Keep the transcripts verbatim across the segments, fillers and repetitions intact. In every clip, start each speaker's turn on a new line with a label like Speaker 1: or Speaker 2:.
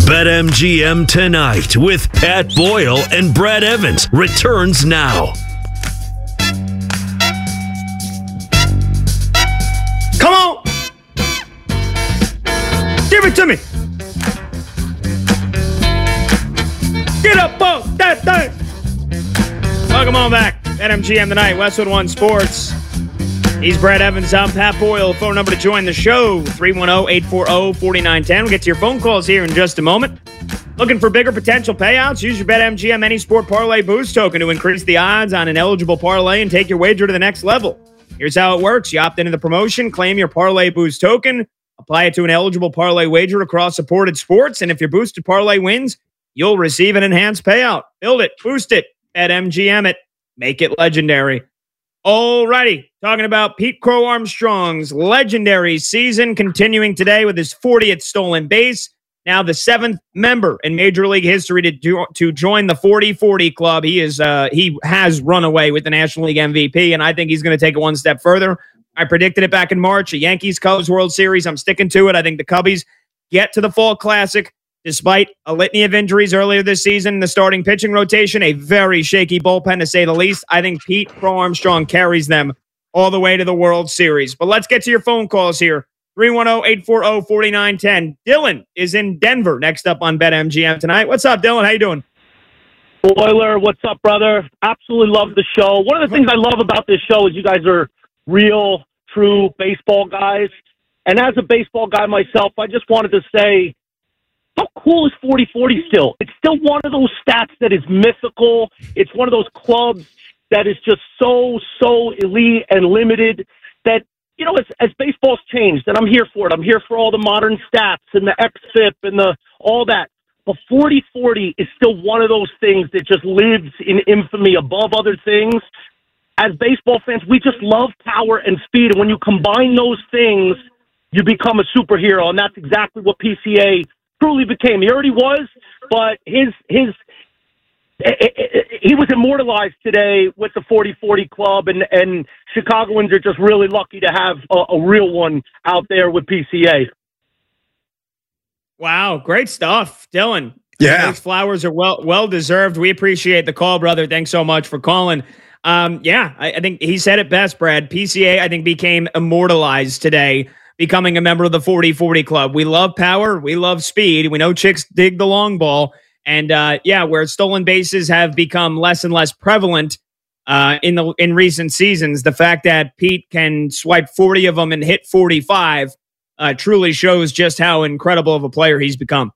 Speaker 1: BetMGM Tonight with Pat Boyle and Brad Evans returns now.
Speaker 2: Come on! Give it to me! Get up on that thing! Welcome on back. BetMGM Tonight, Westwood One Sports. He's Brad Evans. I'm Pat Boyle. Phone number to join the show, three one zero, eight four zero, four nine one zero. We'll get to your phone calls here in just a moment. Looking for bigger potential payouts? Use your BetMGM Any Sport Parlay Boost token to increase the odds on an eligible parlay and take your wager to the next level. Here's how it works. You opt into the promotion, claim your Parlay Boost token, apply it to an eligible parlay wager across supported sports, and if your boosted parlay wins, you'll receive an enhanced payout. Build it, boost it, BetMGM it, make it legendary. Alrighty, talking about Pete Crow Armstrong's legendary season, continuing today with his fortieth stolen base. Now the seventh member in Major League history to do, to join the forty forty club. He is uh, he has run away with the National League M V P, and I think he's going to take it one step further. I predicted it back in March, a Yankees-Cubs World Series. I'm sticking to it. I think the Cubbies get to the Fall Classic despite a litany of injuries earlier this season in the starting pitching rotation, a very shaky bullpen to say the least. I think Pete Crow Armstrong carries them all the way to the World Series. But let's get to your phone calls here. three one zero, eight four zero, four nine one zero. Dylan is in Denver next up on BetMGM tonight. What's up, Dylan? How you doing?
Speaker 3: Boiler, what's up, brother? Absolutely love the show. One of the things I love about this show is you guys are real, true baseball guys. And as a baseball guy myself, I just wanted to say, how cool is forty forty still? It's still one of those stats that is mythical. It's one of those clubs that is just so, so elite and limited that, you know, as, as baseball's changed, and I'm here for it. I'm here for all the modern stats and the X F I P and the all that. But forty forty is still one of those things that just lives in infamy above other things. As baseball fans, we just love power and speed. And when you combine those things, you become a superhero. And that's exactly what P C A truly became. He already was, but his his he was immortalized today with the forty forty club, and, and Chicagoans are just really lucky to have a, a real one out there with P C A.
Speaker 2: Wow, great stuff, Dylan.
Speaker 4: Yeah.
Speaker 2: Those flowers are well well deserved. We appreciate the call, brother. Thanks so much for calling. Um, yeah, I, I think he said it best, Brad. P C A, I think, became immortalized today, becoming a member of the forty forty club. We love power. We love speed. We know chicks dig the long ball. And uh, yeah, where stolen bases have become less and less prevalent uh, in the in recent seasons, the fact that Pete can swipe forty of them and hit forty-five uh, truly shows just how incredible of a player he's become.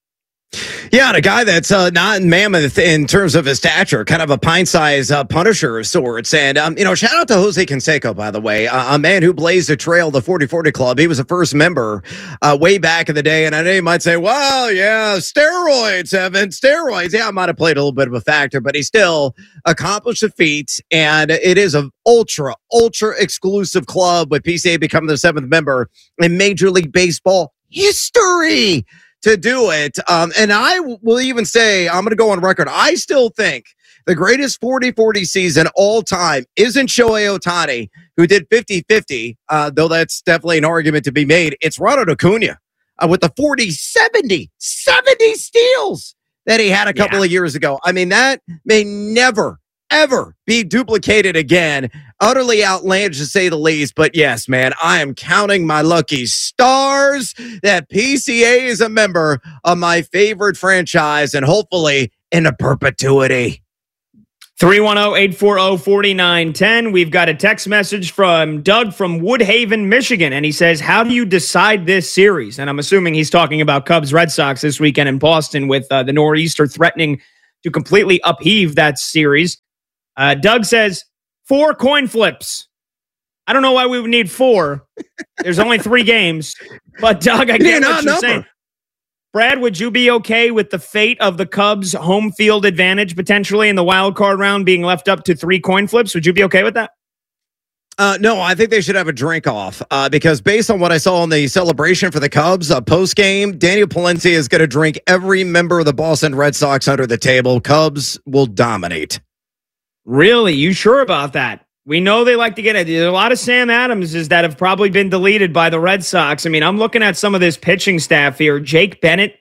Speaker 4: Yeah, and a guy that's uh, not mammoth in terms of his stature, kind of a pint-sized uh, Punisher of sorts. And, um, you know, shout out to Jose Canseco, by the way, uh, a man who blazed a trail, the forty forty club. He was the first member uh, way back in the day. And I know you might say, well, yeah, steroids, Evan, steroids. Yeah, I might have played a little bit of a factor, but he still accomplished a feat. And it is an ultra, ultra exclusive club with P C A becoming the seventh member in Major League Baseball history to do it. Um, and I will even say, I'm going to go on record, I still think the greatest forty forty season all time isn't Shohei Ohtani, who did fifty fifty, uh, though that's definitely an argument to be made. It's Ronald Acuna uh, with the forty seventy, seventy steals that he had a couple yeah. of years ago. I mean, that may never, ever be duplicated again. Utterly outlandish to say the least. But yes, man, I am counting my lucky stars that P C A is a member of my favorite franchise, and hopefully into perpetuity.
Speaker 2: three one zero, eight four zero, four nine one zero. We've got a text message from Doug from Woodhaven, Michigan, and he says, how do you decide this series? And I'm assuming he's talking about Cubs Red Sox this weekend in Boston, with uh, the Nor'easter threatening to completely upheave that series. Uh, Doug says, four coin flips. I don't know why we would need four. There's only three games. But, Doug, I get what you're saying. Brad, would you be okay with the fate of the Cubs' home field advantage potentially in the wild card round being left up to three coin flips? Would you be okay with that?
Speaker 4: Uh, no, I think they should have a drink off uh, because based on what I saw in the celebration for the Cubs uh, post game, Daniel Palencia is going to drink every member of the Boston Red Sox under the table. Cubs will dominate.
Speaker 2: Really? You sure about that? We know they like to get it. There's a lot of Sam Adamses that have probably been deleted by the Red Sox. I mean, I'm looking at some of this pitching staff here. Jake Bennett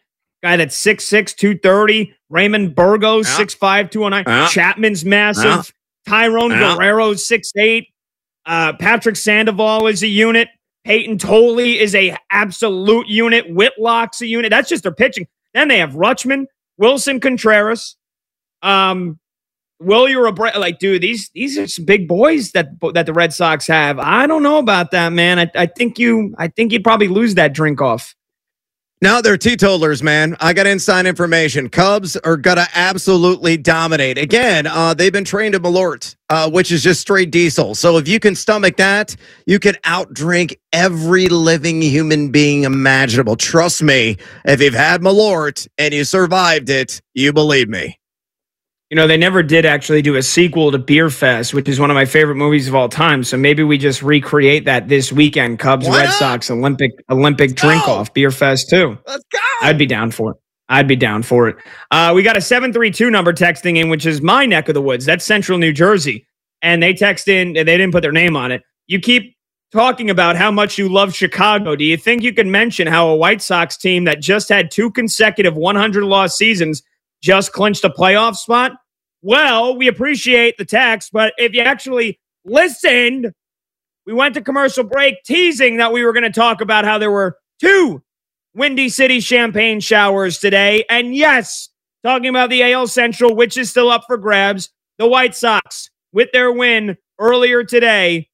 Speaker 2: guy that's six six, two thirty. Raymond Burgos,
Speaker 4: Yeah.
Speaker 2: six five, two oh nine.
Speaker 4: Yeah.
Speaker 2: Chapman's massive.
Speaker 4: Yeah.
Speaker 2: Tyrone
Speaker 4: Yeah.
Speaker 2: Guerrero's six eight. Uh, Patrick Sandoval is a unit. Peyton Tolle is a absolute unit. Whitlock's a unit. That's just their pitching. Then they have Rutschman, Wilson Contreras, um, Willie Abreu. Like, dude, these these are some big boys that that the Red Sox have. I don't know about that, man. I, I think you I think you'd probably lose that drink off.
Speaker 4: No, they're teetotalers, man. I got inside information. Cubs are going to absolutely dominate. Again, uh, they've been trained to Malort, uh, which is just straight diesel. So if you can stomach that, you can outdrink every living human being imaginable. Trust me, if you've had Malort and you survived it, you believe me.
Speaker 2: You know, they never did actually do a sequel to Beer Fest, which is one of my favorite movies of all time. So maybe we just recreate that this weekend. Cubs,
Speaker 4: Why
Speaker 2: Red
Speaker 4: not?
Speaker 2: Sox, Olympic Olympic
Speaker 4: Let's
Speaker 2: drink
Speaker 4: go.
Speaker 2: off, Beer Fest too.
Speaker 4: Let's go.
Speaker 2: I'd be down for it. I'd be down for it. Uh, we got a seven three two number texting in, which is my neck of the woods. That's Central New Jersey. And they text in, they didn't put their name on it. You keep talking about how much you love Chicago. Do you think you can mention how a White Sox team that just had two consecutive one hundred loss seasons just clinched a playoff spot? Well, we appreciate the text, but if you actually listened, we went to commercial break teasing that we were going to talk about how there were two Windy City champagne showers today. And yes, talking about the A L Central, which is still up for grabs, the White Sox with their win earlier today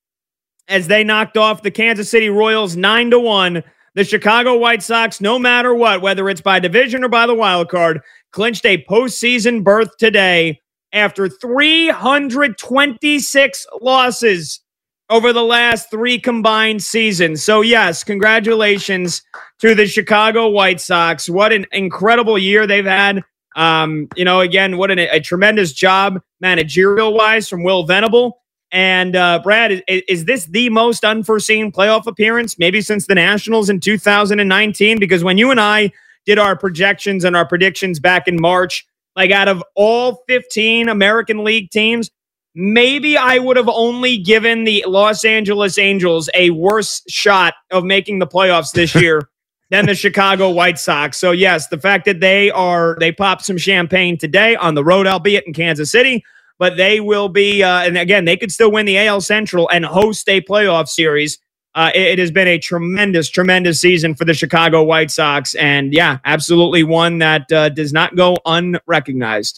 Speaker 2: as they knocked off the Kansas City Royals nine to one. The Chicago White Sox, no matter what, whether it's by division or by the wild card, clinched a postseason berth today after three hundred twenty-six losses over the last three combined seasons. So yes, congratulations to the Chicago White Sox. What an incredible year they've had. Um, you know, again, what an, a tremendous job managerial-wise from Will Venable. And uh, Brad, is, is this the most unforeseen playoff appearance maybe since the Nationals in two thousand nineteen? Because when you and I did our projections and our predictions back in March, like out of all fifteen American League teams, maybe I would have only given the Los Angeles Angels a worse shot of making the playoffs this year than the Chicago White Sox. So yes, the fact that they are, they popped some champagne today on the road, albeit in Kansas City, but they will be, uh, and again, they could still win the A L Central and host a playoff series. Uh, it, it has been a tremendous, tremendous season for the Chicago White Sox. And yeah, absolutely one that uh, does not go unrecognized.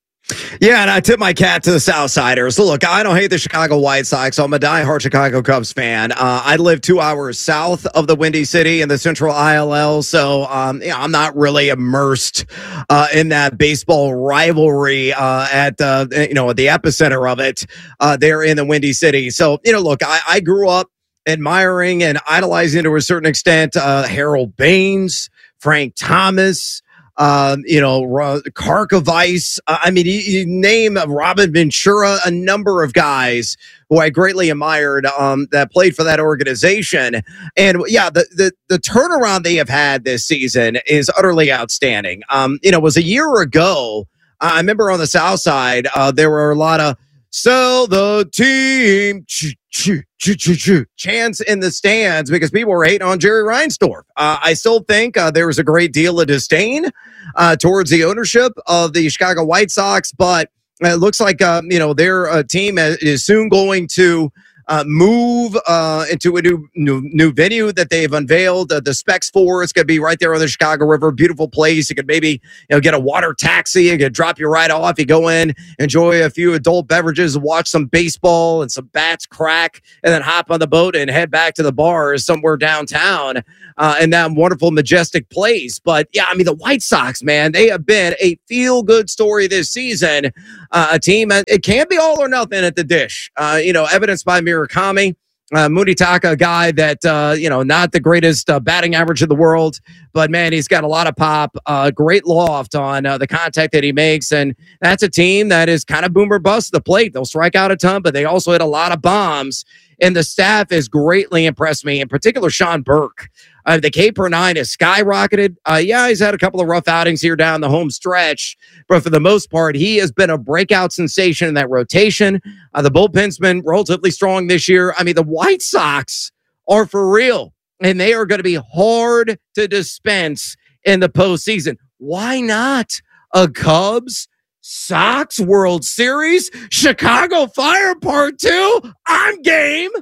Speaker 4: Yeah, and I tip my cap to the Southsiders. Look, I don't hate the Chicago White Sox. I'm a diehard Chicago Cubs fan. Uh, I live two hours south of the Windy City in the Central I L L, so um, yeah, I'm not really immersed uh, in that baseball rivalry uh, at uh, you know at the epicenter of it uh, there in the Windy City. So you know, look, I, I grew up admiring and idolizing to a certain extent uh, Harold Baines, Frank Thomas. Um, you know, Karkovice. Uh, I mean, you, you name Robin Ventura, a number of guys who I greatly admired um, that played for that organization. And yeah, the, the the turnaround they have had this season is utterly outstanding. Um, you know, it was a year ago. I remember on the South Side, uh, there were a lot of sell the team ch- ch- ch- ch- ch- chants in the stands because people were hating on Jerry Reinsdorf. Uh, I still think uh, there was a great deal of disdain uh, towards the ownership of the Chicago White Sox, but it looks like um, you know their uh, team is soon going to uh, move uh, into a new, new new venue that they've unveiled. Uh, the specs for it's going to be right there on the Chicago River. Beautiful place. You could maybe you know get a water taxi. You could drop you right off. You go in, enjoy a few adult beverages, watch some baseball and some bats crack, and then hop on the boat and head back to the bars somewhere downtown uh, in that wonderful, majestic place. But yeah, I mean the White Sox, man, they have been a feel-good story this season. Uh, a team, it can't be all or nothing at the dish. Uh, you know, evidenced by Murakami, uh, Munitaka, a guy that, uh, you know, not the greatest uh, batting average in the world, but man, he's got a lot of pop, uh, great loft on uh, the contact that he makes. And that's a team that is kind of boomer bust the plate. They'll strike out a ton, but they also hit a lot of bombs. And the staff has greatly impressed me, in particular, Sean Burke. Uh, the K per nine has skyrocketed. Uh, yeah, he's had a couple of rough outings here down the home stretch, but for the most part, he has been a breakout sensation in that rotation. Uh, the bullpen's been relatively strong this year. I mean, the White Sox are for real, and they are going to be hard to dispense in the postseason. Why not a Cubs Sox World Series? Chicago Fire Part Two. I'm game.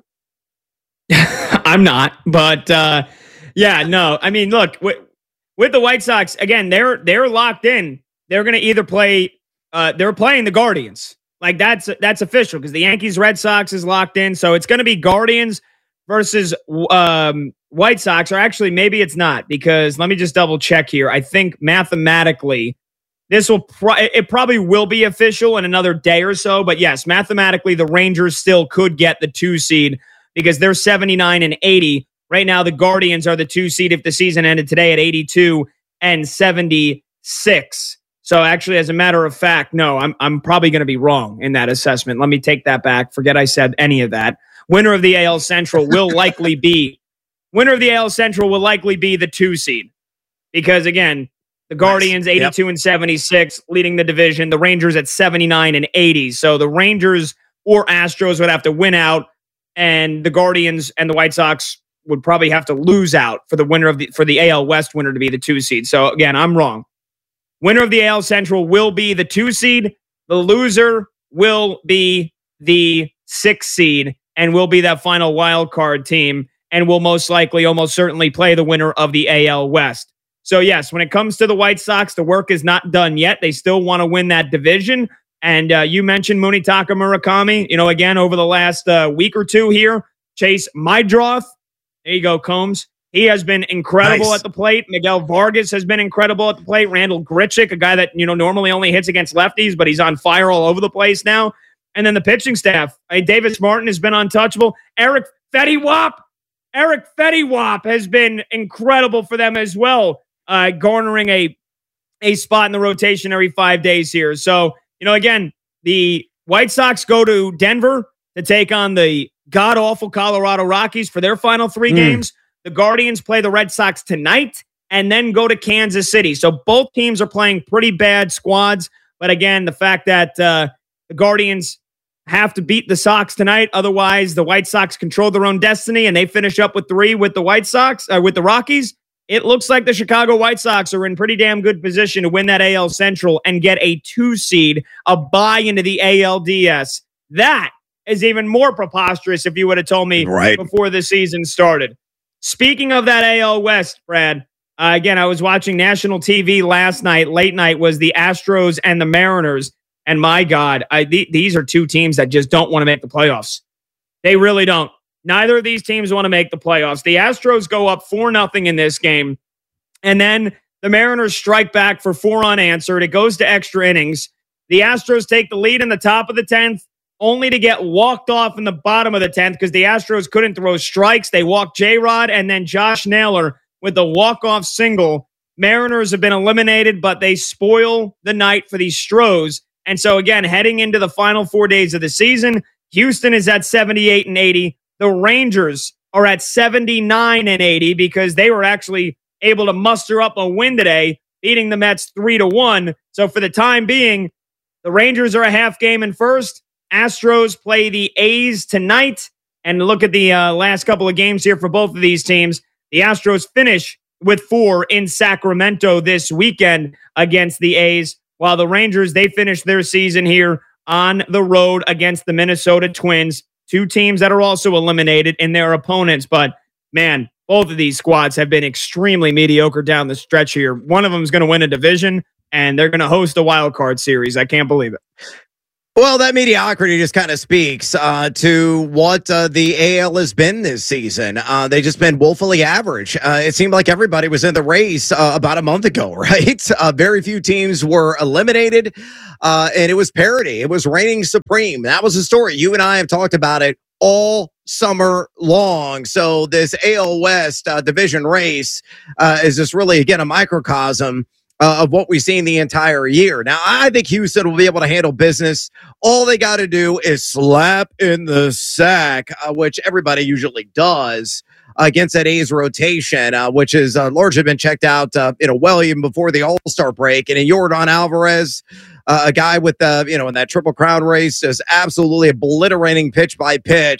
Speaker 2: I'm not, but uh, yeah, no. I mean, look with, with the White Sox again. They're they're locked in. They're going to either play. Uh, they're playing the Guardians. Like that's that's official because the Yankees Red Sox is locked in. So it's going to be Guardians versus um, White Sox, or actually maybe it's not, because let me just double check here. I think mathematically this will pro- it probably will be official in another day or so. But yes, mathematically the Rangers still could get the two seed because they're seventy-nine and eighty. Right now the Guardians are the two seed if the season ended today at eighty-two and seventy-six. So actually, as a matter of fact, no, I'm I'm probably going to be wrong in that assessment. Let me take that back. Forget I said any of that. Winner of the A L Central will likely be winner of the A L Central will likely be the two seed, because again, the Guardians nice. eighty-two yep. and seventy-six leading the division. The Rangers at seventy-nine and eighty. So the Rangers or Astros would have to win out, and the Guardians and the White Sox would probably have to lose out for the winner of the for the A L West winner to be the two seed. So again, I'm wrong. Winner of the A L Central will be the two seed. The loser will be the six seed and will be that final wild card team and will most likely, almost certainly play the winner of the A L West. So yes, when it comes to the White Sox, the work is not done yet. They still want to win that division. And uh, you mentioned Munetaka Murakami. You know, again, over the last uh, week or two here, Chase Mydroth. There you go, Combs. He has been incredible nice. at the plate. Miguel Vargas has been incredible at the plate. Randall Grichuk, a guy that, you know, normally only hits against lefties, but he's on fire all over the place now. And then the pitching staff. I mean, Davis Martin has been untouchable. Eric Fetty-Wap. Eric Fetty-Wap has been incredible for them as well, uh, garnering a, a spot in the rotation every five days here. So, you know, again, the White Sox go to Denver to take on the god-awful Colorado Rockies for their final three mm. games. The Guardians play the Red Sox tonight and then go to Kansas City. So both teams are playing pretty bad squads. But again, the fact that uh, the Guardians have to beat the Sox tonight, otherwise the White Sox control their own destiny and they finish up with three with the White Sox, uh, with the Rockies. It looks like the Chicago White Sox are in pretty damn good position to win that A L Central and get a two seed, a bye into the A L D S. That is even more preposterous if you would have told me right. before the season started. Speaking of that A L West, Brad, uh, again, I was watching national T V last night. Late night was the Astros and the Mariners. And my God, I, th- these are two teams that just don't want to make the playoffs. They really don't. Neither of these teams want to make the playoffs. The Astros go up four nothing in this game. And then the Mariners strike back for four unanswered. It goes to extra innings. The Astros take the lead in the top of the tenth, only to get walked off in the bottom of the tenth because the Astros couldn't throw strikes. They walked J-Rod and then Josh Naylor with the walk-off single. Mariners have been eliminated, but they spoil the night for these Stros. And so, again, heading into the final four days of the season, Houston is at seventy-eight and eighty. The Rangers are at seventy-nine and eighty because they were actually able to muster up a win today, beating the Mets three to one. So for the time being, the Rangers are a half game in first. Astros play the A's tonight. And look at the uh, last couple of games here for both of these teams. The Astros finish with four in Sacramento this weekend against the A's, while the Rangers, they finish their season here on the road against the Minnesota Twins, two teams that are also eliminated in their opponents. But, man, both of these squads have been extremely mediocre down the stretch here. One of them is going to win a division, and they're going to host a wild card series. I can't believe it.
Speaker 4: Well, that mediocrity just kind of speaks uh, to what uh, the A L has been this season. Uh, they've just been woefully average. Uh, it seemed like everybody was in the race uh, about a month ago, right? Uh, very few teams were eliminated, uh, and it was parity. It was reigning supreme. That was the story. You and I have talked about it all summer long. So this A L West uh, division race uh, is just really, again, a microcosm Uh, of what we've seen the entire year. Now, I think Houston will be able to handle business. All they got to do is slap in the sack, uh, which everybody usually does uh, against that A's rotation, uh, which has uh, largely been checked out, uh, you know, well even before the All-Star break. And in Yordan Alvarez, uh, a guy with the, uh, you know, in that Triple Crown race, just absolutely obliterating pitch by pitch.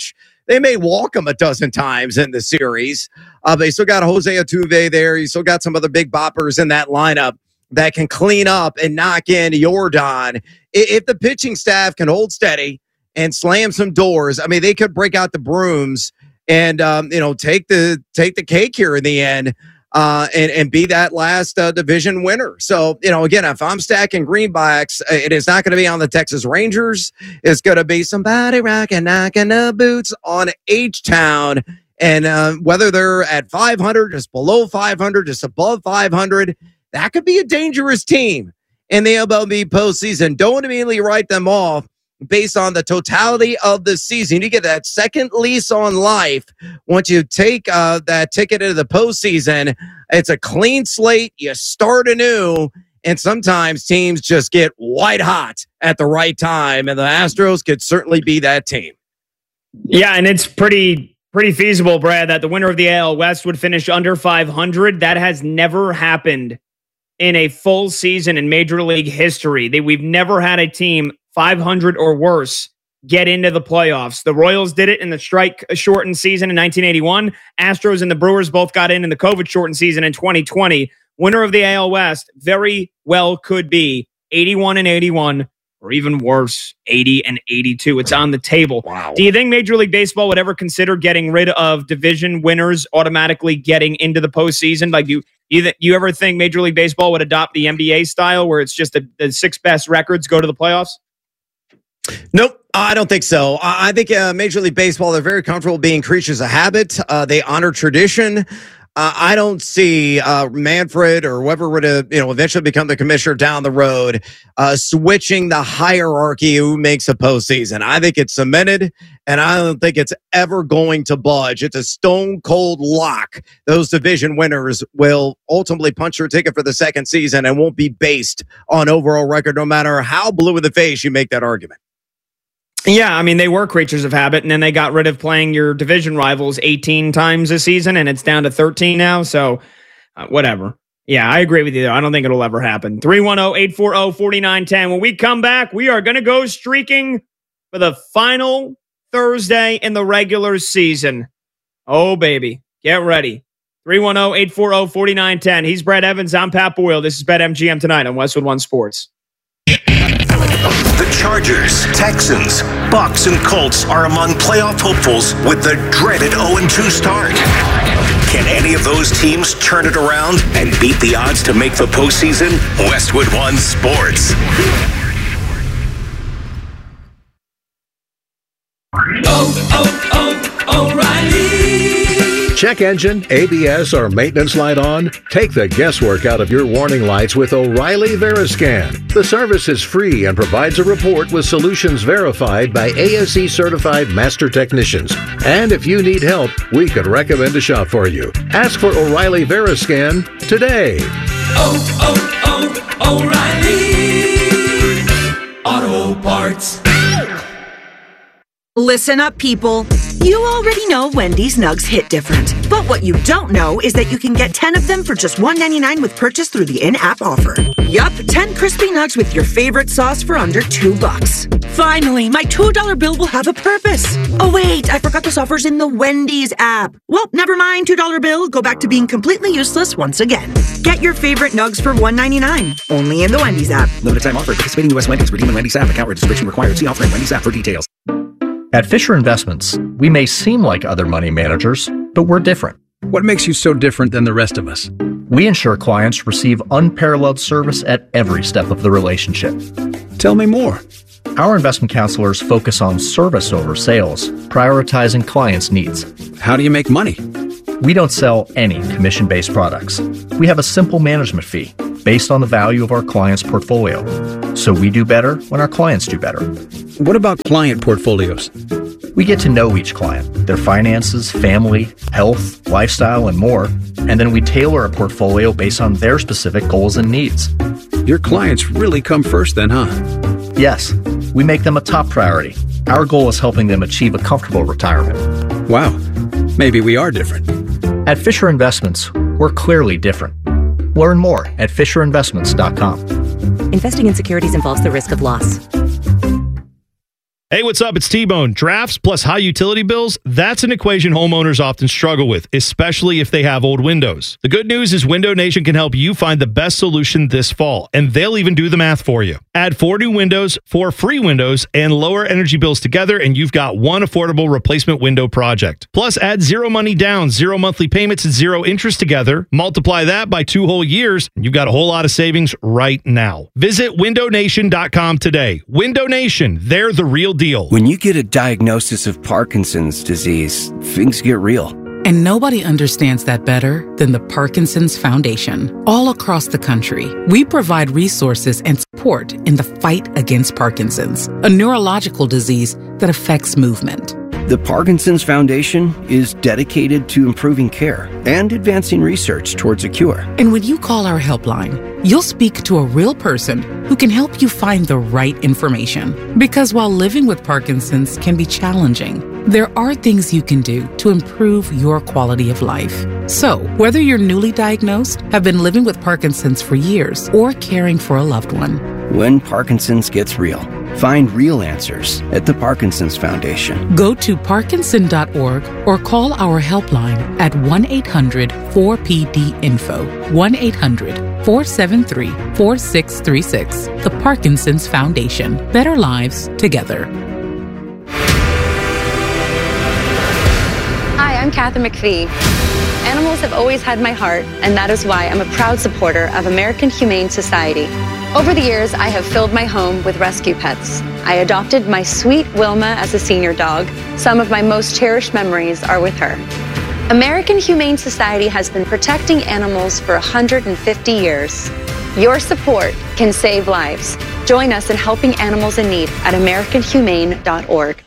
Speaker 4: They may walk them a dozen times in the series. Uh, they still got Jose Altuve there. You still got some other big boppers in that lineup that can clean up and knock in Yordan. If the pitching staff can hold steady and slam some doors, I mean, they could break out the brooms and um, you know take the take the cake here in the end. Uh, and, and be that last uh, division winner. So, you know, again, if I'm stacking greenbacks, it is not going to be on the Texas Rangers. It's going to be somebody rocking, knocking the boots on H-Town. And uh, whether they're at five hundred, just below five hundred, just above five hundred, that could be a dangerous team in the M L B postseason. Don't immediately write them off based on the totality of the season. You get that second lease on life once you take uh, that ticket into the postseason. It's a clean slate. You start anew, and sometimes teams just get white hot at the right time, and the Astros could certainly be that team.
Speaker 2: Yeah, and it's pretty pretty feasible, Brad, that the winner of the A L West would finish under five hundred. That has never happened in a full season in Major League history. They, we've never had a team five hundred or worse get into the playoffs. The Royals did it in the strike-shortened season in nineteen eighty-one. Astros and the Brewers both got in in the COVID-shortened season in twenty twenty. Winner of the A L West very well could be eighty-one and eighty-one, or even worse, eighty and eighty-two. It's on the table.
Speaker 4: Wow.
Speaker 2: Do you think Major League Baseball would ever consider getting rid of division winners automatically getting into the postseason? Like, you you, you ever think Major League Baseball would adopt the N B A style where it's just the, the six best records go to the playoffs?
Speaker 4: Nope, I don't think so. I think uh, Major League Baseball, they're very comfortable being creatures of habit. Uh, they honor tradition. Uh, I don't see uh, Manfred or whoever would have, you know, eventually become the commissioner down the road, uh, switching the hierarchy who makes a postseason. I think it's cemented, and I don't think it's ever going to budge. It's a stone cold lock. Those division winners will ultimately punch their ticket for the second season and won't be based on overall record, no matter how blue in the face you make that argument.
Speaker 2: Yeah, I mean, they were creatures of habit, and then they got rid of playing your division rivals eighteen times a season, and it's down to thirteen now, so uh, whatever. Yeah, I agree with you, though. I don't think it'll ever happen. three one zero, eight four zero, four nine one zero. When we come back, we are going to go streaking for the final Thursday in the regular season. Oh, baby. Get ready. three one zero, eight four zero, four nine one zero. He's Brad Evans. I'm Pat Boyle. This is BetMGM Tonight on Westwood One Sports.
Speaker 5: The Chargers, Texans, Bucks, and Colts are among playoff hopefuls with the dreaded oh and two start. Can any of those teams turn it around and beat the odds to make the postseason? Westwood One Sports.
Speaker 6: Oh, oh, oh, O'Reilly.
Speaker 7: Check engine, A B S, or maintenance light on? Take the guesswork out of your warning lights with O'Reilly Veriscan. The service is free and provides a report with solutions verified by A S E certified master technicians. And if you need help, we could recommend a shop for you. Ask for O'Reilly Veriscan today.
Speaker 6: Oh, oh, oh, O'Reilly Auto Parts.
Speaker 8: Listen up, people. You already know Wendy's nugs hit different. But what you don't know is that you can get ten of them for just one ninety-nine with purchase through the in-app offer. Yup, ten crispy nugs with your favorite sauce for under two bucks. Finally, my two dollar bill will have a purpose. Oh wait, I forgot this offer's in the Wendy's app. Well, never mind, two dollar bill. Go back to being completely useless once again. Get your favorite nugs for one ninety-nine. Only in the Wendy's app.
Speaker 9: Limited time offer. Participating U S Wendy's. Redeem in Wendy's app. Account registration required. See offer in Wendy's app for details.
Speaker 10: At Fisher Investments, we may seem like other money managers, but we're different.
Speaker 11: What makes you so different than the rest of us?
Speaker 10: We ensure clients receive unparalleled service at every step of the relationship.
Speaker 11: Tell me more.
Speaker 10: Our investment counselors focus on service over sales, prioritizing clients' needs.
Speaker 11: How do you make money?
Speaker 10: We don't sell any commission-based products. We have a simple management fee based on the value of our client's portfolio. So we do better when our clients do better.
Speaker 11: What about client portfolios?
Speaker 10: We get to know each client, their finances, family, health, lifestyle, and more, and then we tailor a portfolio based on their specific goals and needs.
Speaker 11: Your clients really come first then, huh?
Speaker 10: Yes, we make them a top priority. Our goal is helping them achieve a comfortable retirement.
Speaker 11: Wow, maybe we are different.
Speaker 10: At Fisher Investments, we're clearly different. Learn more at fisher investments dot com.
Speaker 12: Investing in securities involves the risk of loss. Hey, what's up? It's T-Bone. Drafts plus high utility bills, that's an equation homeowners often struggle with, especially if they have old windows. The good news is Window Nation can help you find the best solution this fall, and they'll even do the math for you. Add four new windows, four free windows, and lower energy bills together, and you've got one affordable replacement window project. Plus, add zero money down, zero monthly payments, and zero interest together. Multiply that by two whole years, and you've got a whole lot of savings right now. Visit window nation dot com today. Window Nation, they're the real deal.
Speaker 13: When you get a diagnosis of Parkinson's disease, things get real.
Speaker 14: And nobody understands that better than the Parkinson's Foundation. All across the country, we provide resources and support in the fight against Parkinson's, a neurological disease that affects movement.
Speaker 13: The Parkinson's Foundation is dedicated to improving care and advancing research towards a cure.
Speaker 14: And when you call our helpline, you'll speak to a real person who can help you find the right information. Because while living with Parkinson's can be challenging, there are things you can do to improve your quality of life. So, whether you're newly diagnosed, have been living with Parkinson's for years, or caring for a loved one,
Speaker 13: when Parkinson's gets real, find real answers at the Parkinson's Foundation.
Speaker 14: Go to parkinson dot org or call our helpline at one eight hundred four P D info, one eight hundred four seven three four six three six. The Parkinson's Foundation. Better lives together.
Speaker 15: Hi, I'm Kathy McPhee. Animals have always had my heart, and that is why I'm a proud supporter of American Humane Society. Over the years, I have filled my home with rescue pets. I adopted my sweet Wilma as a senior dog. Some of my most cherished memories are with her. American Humane Society has been protecting animals for one hundred fifty years. Your support can save lives. Join us in helping animals in need at american humane dot org.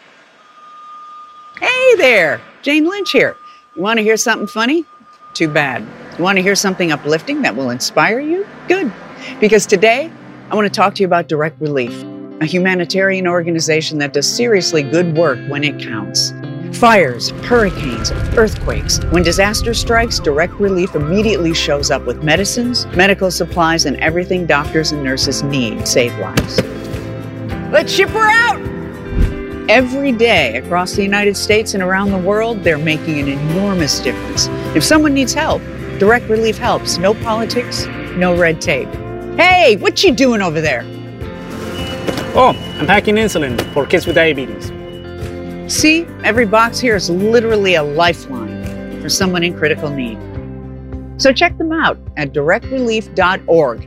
Speaker 16: Hey there, Jane Lynch here. You want to hear something funny? Too bad. You want to hear something uplifting that will inspire you? Good. Because today, I want to talk to you about Direct Relief, a humanitarian organization that does seriously good work when it counts. Fires, hurricanes, earthquakes. When disaster strikes, Direct Relief immediately shows up with medicines, medical supplies, and everything doctors and nurses need to save lives. Let's ship her out! Every day across the United States and around the world, they're making an enormous difference. If someone needs help, Direct Relief helps. No politics, no red tape. Hey, what you doing over there?
Speaker 17: Oh, I'm packing insulin for kids with diabetes.
Speaker 16: See, every box here is literally a lifeline for someone in critical need. So check them out at direct relief dot org.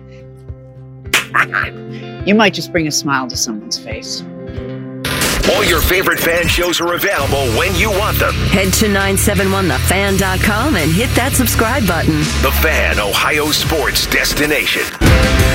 Speaker 16: You might just bring a smile to someone's face.
Speaker 5: All your favorite fan shows are available when you want them.
Speaker 18: Head to nine seven one the fan dot com and hit that subscribe button.
Speaker 5: The Fan, Ohio sports destination.